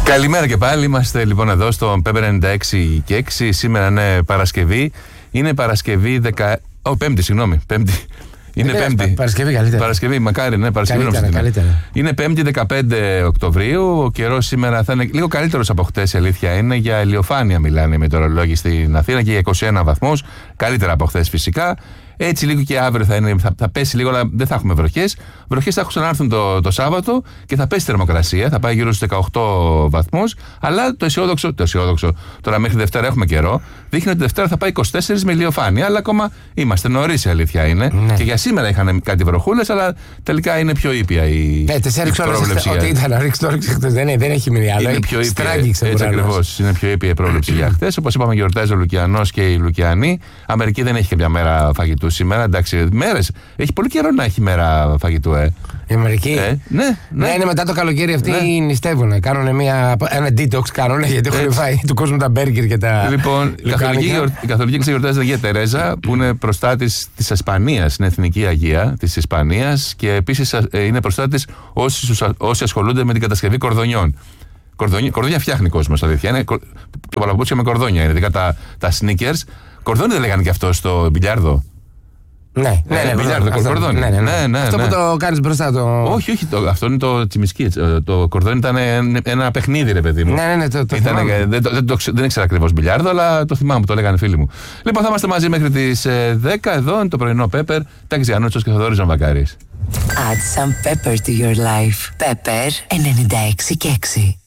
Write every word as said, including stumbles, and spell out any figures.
Καλημέρα και πάλι. Είμαστε λοιπόν εδώ στο Pepper ενενήντα έξι και έξι. Σήμερα είναι Παρασκευή. Είναι Παρασκευή δέκα. Ω, Πέμπτη, συγγνώμη. Πέμπτη. Είναι ε, Πέμπτη. Παρασκευή, καλύτερα. Παρασκευή, μακάρι, ναι, Παρασκευή. Καλύτερα, καλύτερα. Είναι Πέμπτη δεκαπέντε Οκτωβρίου. Ο καιρός σήμερα θα είναι λίγο καλύτερος από χτες, η αλήθεια είναι. Για ηλιοφάνεια μιλάνε οι μετεωρολόγοι στην Αθήνα και για είκοσι ένα βαθμούς. Καλύτερα από χτες φυσικά. Έτσι λίγο και αύριο θα, είναι, θα, θα πέσει λίγο, αλλά δεν θα έχουμε βροχές. Βροχές θα έχουν ξανάρθουν το, το Σάββατο και θα πέσει η θερμοκρασία, θα πάει γύρω στους δεκαοκτώ βαθμούς. Αλλά το αισιόδοξο, το αισιόδοξο, τώρα μέχρι Δευτέρα έχουμε καιρό, δείχνει ότι Δευτέρα θα πάει είκοσι τέσσερα με ηλιοφάνεια. Αλλά ακόμα είμαστε νωρίς, η αλήθεια είναι. Ναι. Και για σήμερα είχαν κάτι βροχούλες, αλλά τελικά είναι πιο ήπια η, ναι, η πρόβλεψη. Ότι ήταν να ρίξει το ρίξει χτες, δεν, δεν έχει μείνει άλλο. Είναι πιο ήπια. Έτσι ακριβώς. Είναι πιο ήπια η πρόβλεψη για χτες. Όπως είπαμε, γιορτάζει ο Λουκιανός και οι Λουκιανοί. Αμερική δεν έχει κάποια μέρα φαγητού σήμερα, εντάξει, μέρες. Έχει πολύ καιρό να έχει μέρα φαγητού, ε. Η Αμερική. Ε, ναι, ναι. Ναι, είναι μετά το καλοκαίρι αυτοί ναι. νηστεύουν. Κάνουν μια, ένα detox, κάνουν γιατί έχουν φάει του κόσμου τα μπέργκερ και τα. Λοιπόν, η καθολική, η καθολική Εκκλησία γιορτάζει την Αγία Τερέζα, που είναι προστάτης της Ισπανίας, είναι εθνική Αγία της Ισπανίας και επίσης είναι προστάτης όσοι, όσοι ασχολούνται με την κατασκευή κορδονιών. Κορδονιά, κορδόνια φτιάχνει κόσμος, αλήθεια. Είναι παπούτσια με κορδόνια. Είναι ειδικά τα, τα sneakers. Κορδόνι δεν λέγανε και αυτό στο μπιλιάρδο. Ναι, ναι, ναι, μπιλιάρδο, αυτό, κορδόνι. Ναι, ναι, ναι. Ναι, ναι, αυτό ναι. που το κάνεις μπροστά το. Όχι, όχι, το, αυτό είναι το τσιμισκί. Το κορδόνι ήταν ένα παιχνίδι, ρε παιδί μου. Ναι, ναι, ναι, το, το Ήτανε, δεν, το, δεν, το, δεν ήξερα ακριβώς μπιλιάρδο, αλλά το θυμάμαι που το λέγανε φίλοι μου. Λοιπόν, θα είμαστε μαζί μέχρι τις δέκα. Εδώ είναι το πρωινό Pepper. Τάξη Γιαννούτσος και Θοδωρής Ζαμβακάρης. Add some pepper to your life. Pepper ενενήντα έξι και έξι.